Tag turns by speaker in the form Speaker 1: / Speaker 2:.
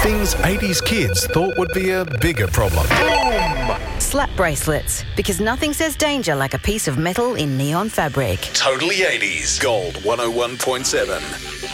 Speaker 1: Things 80s kids thought would be a bigger problem.
Speaker 2: Slap bracelets, because nothing says danger like a piece of metal in neon fabric.
Speaker 1: Totally 80s. Gold 101.7.